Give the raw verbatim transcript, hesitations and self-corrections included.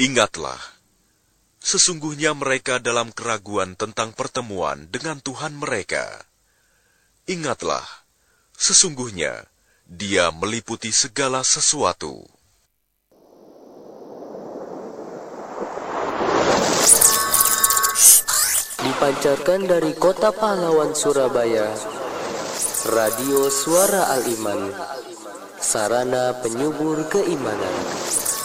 Ingatlah, sesungguhnya mereka dalam keraguan tentang pertemuan dengan Tuhan mereka. Ingatlah, sesungguhnya Dia meliputi segala sesuatu. Dipancarkan dari Kota Pahlawan Surabaya, Radio Suara Al-Iman, sarana penyubur keimanan.